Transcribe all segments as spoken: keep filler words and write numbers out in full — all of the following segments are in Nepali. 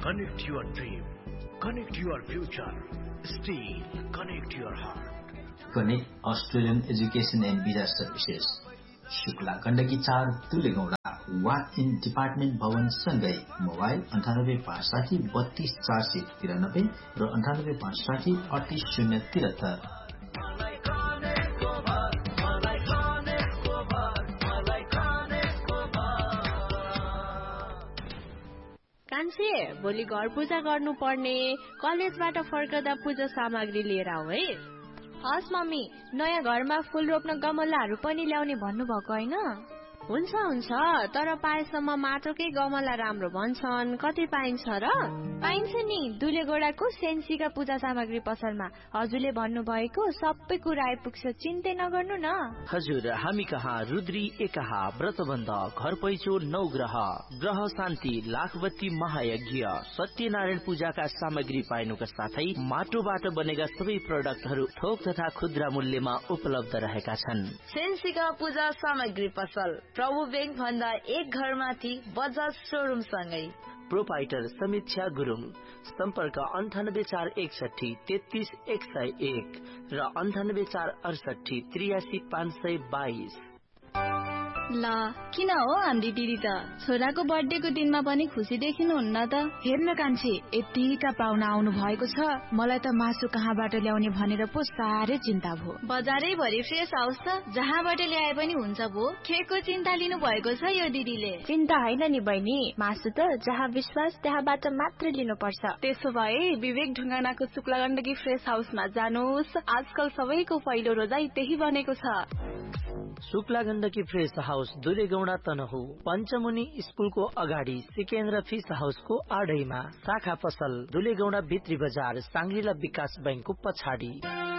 Connect your dream. Connect your future. Steel. Connect your heart. Connect Australian Education and Visa Services. Shukla Gandaki चार तुलेगौडा वाक इन डिपार्टमेन्ट भवन सँगै मोबाइल अन्ठानब्बे पाँच साठी बत्तीस चार सय तिरानब्बे र अन्ठानब्बे पाँच साठी अडतीस शून्य तिहत्तर। कान्छे भोलि घर पूजा गर्नु पर्ने, कलेजबाट फर्कदा पूजा सामग्री लिएर आऊ है। हस् मम्मी, नयाँ घरमा फूल रोप्न गमलाहरू पनि ल्याउने भन्नुभएको होइन? हुन्छ हुन्छ, तर पाएसम्म माटोकै गमला राम्रो भन्छन्। कति पाइन्छ र? पाइन्छ नि, दुलेगोडाको सेन्सीका पूजा सामग्री पसलमा। हजुरले भन्नुभएको सबै कुरा आइपुग्छ, चिन्तै नगर्नु न। हजुर, हामी कहाँ रुद्री एकहा व्रतबन्ध, घर पैचो नौ ग्रह, ग्रह शान्ति, लाखबत्ती महायज्ञ, सत्यनारायण पूजाका सामग्री पाइनुका साथै माटोबाट बनेका सबै प्रोडक्टहरू थोक तथा खुद्रा मूल्यमा उपलब्ध रहेका छन्। सेन्सीका पूजा सामग्री पसल प्रभु बैंक भन्दा एक घर माथि बजाज शोरूम सँगै। प्रोपाइटर समीक्षा गुरुङ, सम्पर्क अन्ठानब्बे चार एकसठी तेत्तीस एक सय एक र अन्ठानब्बे चार अडसठी त्रियासी पाँच सय बाइस। ल किन हो हाम्री दिदी त छोराको बर्थडेको दिनमा पनि खुसी देखिनुहुन्न त? हेर्न कान्छी, यतिका पाहुना आउनु भएको छ, मलाई त मासु कहाँबाट ल्याउने भनेर पो साह्रै चिन्ता भयो। बजारै भरि फ्रेस हाउस त, जहाँबाट ल्याए पनि हुन्छ भो। केको चिन्ता लिनु भएको छ यो दिदीले? चिन्ता होइन नि बहिनी, मासु त जहाँ विश्वास त्यहाँबाट मात्र लिनुपर्छ। त्यसो भए विवेक ढुङ्गानाको शुक्ला गण्डकी फ्रेस हाउसमा जानुहोस्, आजकल सबैको पहिलो रोजाई त्यही बनेको छ। शुक्ला गण्डकी फ्रेस हाउस दुलेगौडा तनहु, पञ्चमुनि स्कुलको अगाडि सिकेन्द्र फिस हाउसको आडैमा, शाखा पसल दुलेगौडा भित्री बजार सांग्रिला विकास बैंकको पछाडि।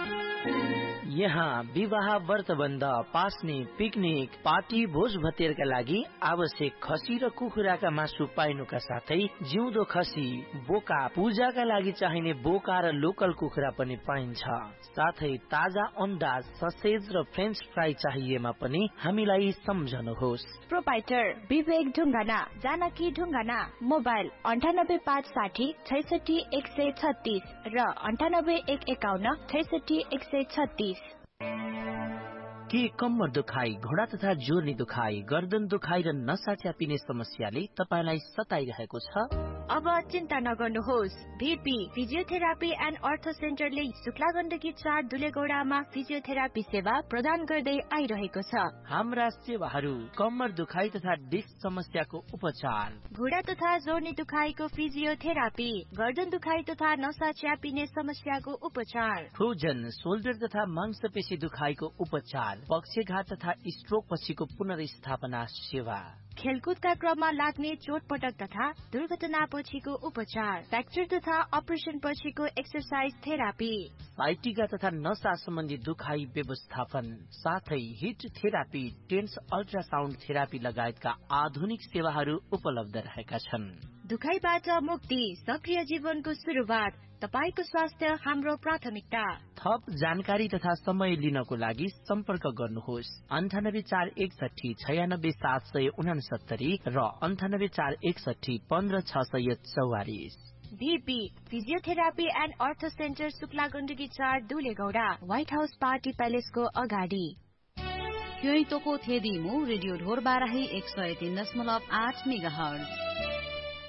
यहाँ विवाह व्रतबन्ध, पास्ने, पिकनिक, पार्टी, भोज भतेरका लागि आवश्यक खसी र कुखुराका मासु पाइनुका साथै जिउँदो खसी, बोका, पूजाका लागि चाहिने बोका र लोकल कुखुरा पनि पाइन्छ। साथै ताजा अन्डा, ससेज र फ्रेन्च फ्राई चाहिएमा पनि हामीलाई सम्झनुहोस्। प्रोपाइटर विवेक ढुङ्गाना, जानकी ढुङ्गाना, मोबाइल अन्ठानब्बे पाँच साठी छैसठी एक सय छत्तीस र अन्ठानब्बे एक एकाउन्न छैसठी एक सय छत्तीस। के कम्मर दुखाइ, घोडा तथा जोर्नी दुखाइ, गर्दन दुखाइ र नसा च्यापिने समस्याले तपाईलाई सताइरहेको छ? अब चिन्ता नगर्नुहोस्, भीपी फिजियोथेरापी एन्ड अर्थ सेन्टरले शुक्ला गण्डकी चार दुलेगौडामा फिजियोथेरापी सेवा प्रदान गर्दै आइरहेको छ। हाम्रा सेवाहरू कम्मर दुखाइ तथा डिस्क समस्याको उपचार, घुँडा तथा जोर्नी दुखाइको फिजियोथेरापी, गर्दन दुखाइ तथा नसा च्यापिने समस्याको उपचार, फ्रोजन शोल्डर तथा मांसपेशी दुखाइको उपचार, पक्षघात तथा स्ट्रोक पछिको पुनर्स्थापना सेवा, खेलकुदका क्रममा लाग्ने चोटपटक तथा दुर्घटना पछिको उपचार, फ्र्याक्चर तथा अपरेसन पछिको एक्सरसाइज थेरापी, साइटिका तथा नसा सम्बन्धी दुखाइ व्यवस्थापन, साथै hit therapy, tense ultrasound therapy लगायतका आधुनिक सेवाहरू उपलब्ध रहेका छन्। दुखाइबाट मुक्ति, सक्रिय जीवनको सुरुवात, तपाईको स्वास्थ्य हाम्रो प्राथमिकता। थप जानकारी तथा समय लिनको लागि सम्पर्क गर्नुहोस् अन्ठानब्बे चार एकसठी छयानब्बे सात सय उनासत्तरी र अन्ठानब्बे चार एकसठी पन्ध्र छ सय चौवालिस। भीपी physiotherapy and earth centre Shukla Gandaki चार दुलेगौडा, व्हाइट हाउस पार्टी प्यालेसको अगाडि। यही तोको थेदिमु रेडियो ढोर बाराही एक सय तीन दशमलव आठ मेगा हर्ज।